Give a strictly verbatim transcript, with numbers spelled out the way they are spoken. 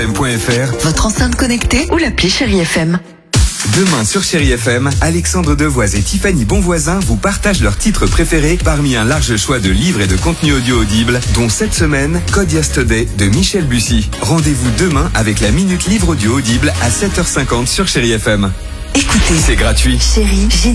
M point F R, votre enceinte connectée ou l'appli Chérie F M. Demain sur Chérie F M, Alexandre Devoise et Tiffany Bonvoisin vous partagent leurs titres préférés parmi un large choix de livres et de contenus audio audibles, dont cette semaine, Code Yesterday de Michel Bussy. Rendez-vous demain avec la Minute Livre Audio Audible à sept heures cinquante sur Chérie F M. Écoutez, C'est gratuit. Chérie,